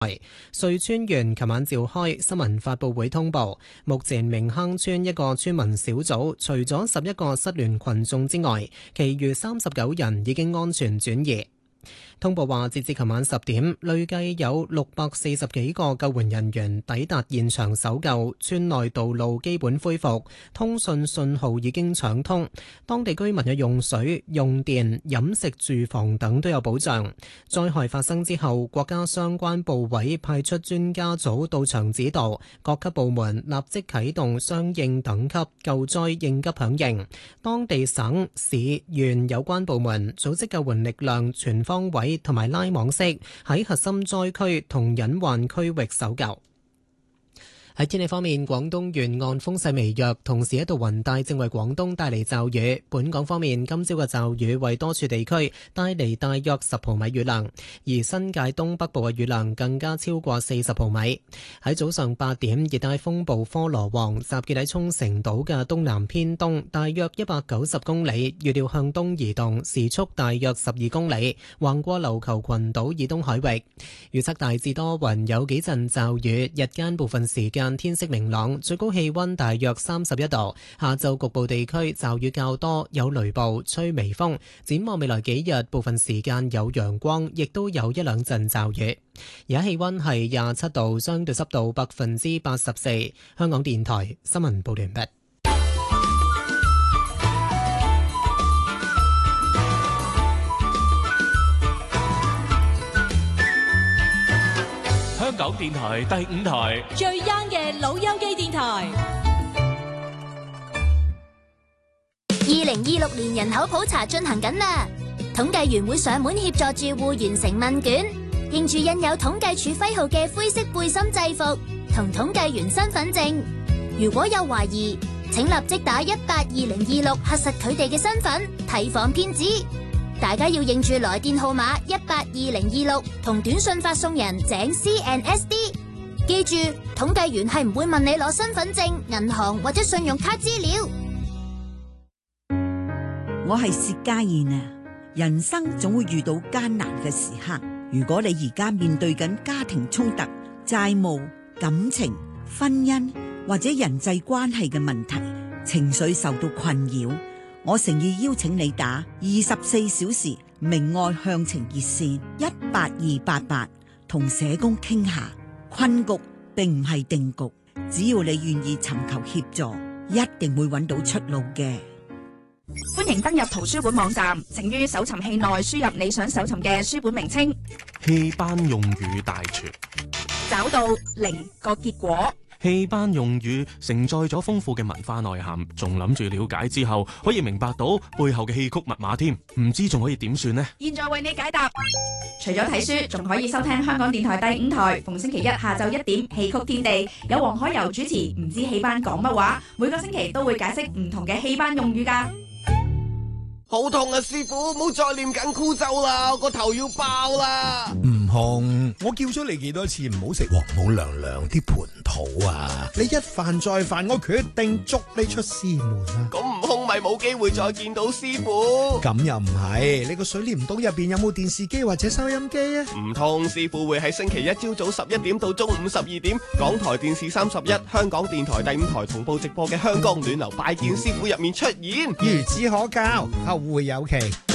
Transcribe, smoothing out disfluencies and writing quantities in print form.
瑞村縣琴晚召開新聞發佈會通報，目前明坑村一個村民小組除咗11個失聯群眾之外，其餘39人已經安全轉移。通報話，截至琴晚10點，累計有640幾個救援人員抵達現場搜救，村內道路基本恢復，通訊信號已經暢通，當地居民嘅用水、用電、飲食、住房等都有保障。災害發生之後，國家相關部委派出專家組到場指導，各級部門立即啟動相應等級救災應急響應。當地省、市、縣有關部門組織救援力量全方位同埋拉網式喺核心災區同隱患區域搜救。喺天氣方面，廣東沿岸風勢微弱，同時一道雲帶正為廣東帶嚟驟雨。本港方面，今朝嘅驟雨為多處地區帶嚟大約10毫米雨量，而新界東北部嘅雨量更加超過40毫米。喺早上8點，熱帶風暴科羅旺集結喺沖繩島嘅東南偏東，大約190公里，預料向東移動，時速大約12公里，橫過琉球群島以東海域。預測大致多雲，有幾陣驟雨，日間部分時間天色明朗，最高氣溫大約31度。下晝局部地區驟雨較多，有雷暴，吹微風。展望未來幾日，部分時間有陽光，亦都有一兩陣驟雨。而家氣溫係27度，相對濕度84%。香港電台新聞報道完畢。 香港電台第5台最 young 嘅老友記電台。 2026年人口普查進行緊啦，統計員會上門協助住戶完成問卷，認住印有統計處徽號嘅灰色背心制服同統計員身份證。如果有懷疑，請立即打182026核實佢哋嘅身份，提防騙子。大家要認住來電號碼182026同短信發送人井 CNSD。記住，統計員係唔會問你攞身份證、銀行或者信用卡資料。 我係薛家燕啊！人生總會遇到艱難嘅時刻，如果你而家面對緊家庭衝突、債務、感情、婚姻或者人際關係嘅問題，情緒受到困擾，我誠意邀請你打24小時明愛向晴熱線18288，同社工傾下。困局並唔係定局，只要你願意尋求協助，一定會揾到出路嘅。 歡迎登入圖書館網站，請於搜尋器內輸入你想搜尋嘅書本名稱。 戲班用語大全， 找到0個結果。 戲班用語承載咗豐富嘅文化內涵，仲諗住了解之後可以明白到背後嘅戲曲密碼添，唔知仲可以點算呢？ 現在為你解答。除咗睇書，仲可以收聽香港電台第5台，逢星期一下晝1點戲曲天地，有黃海柔主持。唔知戲班講乜話，每個星期都會解釋唔同嘅戲班用語㗎。 好痛啊！師傅，唔好再念緊箍咒啦，我個頭要爆啦！ 悟空，我叫咗你幾多次唔好食王母娘娘啲蟠桃啊！你一犯再犯，我決定捉你出師門啊！ 咁悟空咪冇機會再見到師傅？ 咁又唔係，你個水簾洞入邊有冇電視機或者收音機啊？ 唔通師傅會喺星期一朝早11點到中午12點，港台電視31、香港電台第5台同步直播嘅香港暖流拜見師傅入面出現？ 孺子可教，後會有期。